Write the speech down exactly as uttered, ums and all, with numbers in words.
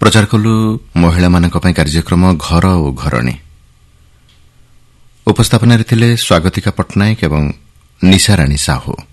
ପ୍ରଚାର କଲୁ ମହିଳାମାନଙ୍କ ପାଇଁ କାର୍ଯ୍ୟକ୍ରମ ଘର ଓ ଘରଣୀ। ଉପସ୍ଥାପନାରେ ଥିଲେ ସ୍ୱାଗତିକା ପଟ୍ଟନାୟକ ଏବଂ ନିଶାରାଣୀ ସାହୁ।